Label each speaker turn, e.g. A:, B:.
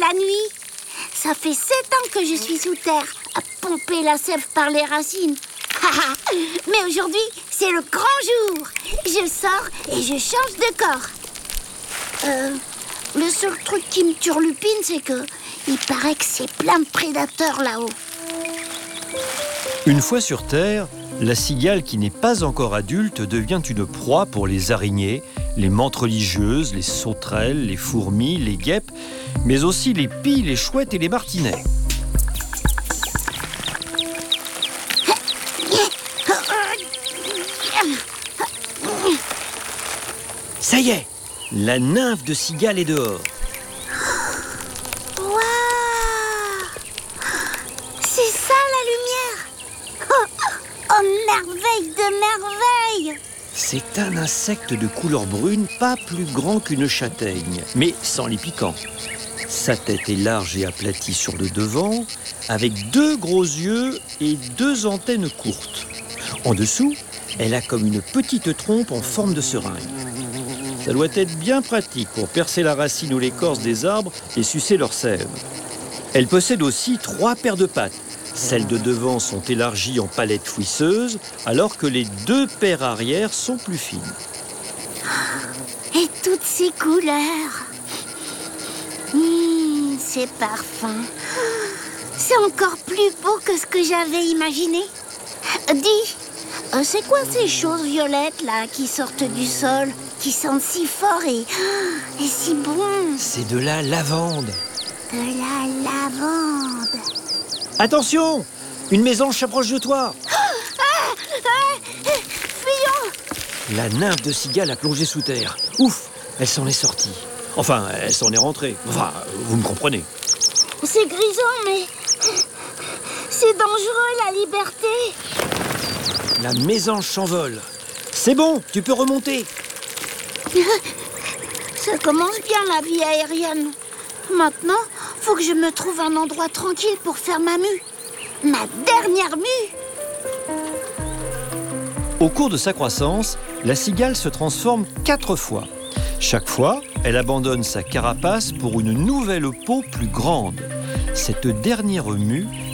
A: la nuit. Ça fait 7 ans que je suis sous terre, à pomper la sève par les racines. Mais aujourd'hui, c'est le grand jour. Je sors et je change de corps. Le seul truc qui me turlupine, c'est que il paraît que c'est plein de prédateurs là-haut.
B: Une fois sur Terre, la cigale qui n'est pas encore adulte devient une proie pour les araignées, les menthes religieuses, les sauterelles, les fourmis, les guêpes, mais aussi les pies, les chouettes et les martinets. Ça y est, la nymphe de cigale est dehors.
A: Waouh! C'est ça la lumière! Oh, merveille de merveille!
B: C'est un insecte de couleur brune, pas plus grand qu'une châtaigne, mais sans les piquants. Sa tête est large et aplatie sur le devant, avec 2 gros yeux et 2 antennes courtes. En dessous, elle a comme une petite trompe en forme de seringue. Ça doit être bien pratique pour percer la racine ou l'écorce des arbres et sucer leur sève. Elle possède aussi 3 paires de pattes. Celles de devant sont élargies en palettes fouisseuses, alors que les 2 paires arrière sont plus fines.
A: Et toutes ces couleurs. C'est parfum. C'est encore plus beau que ce que j'avais imaginé. Dis, c'est quoi ces choses violettes là qui sortent du sol, qui sentent si fort et si bon?
B: C'est de la lavande.
A: De la lavande.
B: Attention! Une mésange s'approche de toi.
A: Fuyons!
B: La nymphe de cigale a plongé sous terre. Ouf! Elle s'en est sortie. Enfin, elle s'en est rentrée. Enfin, vous me comprenez.
A: C'est grisant, mais c'est dangereux, la liberté.
B: La mésange s'envole. C'est bon, tu peux remonter.
A: Ça commence bien, la vie aérienne. Maintenant, faut que je me trouve un endroit tranquille pour faire ma mue. Ma dernière mue.
B: Au cours de sa croissance, la cigale se transforme 4 fois. Chaque fois, elle abandonne sa carapace pour une nouvelle peau plus grande. Cette dernière mue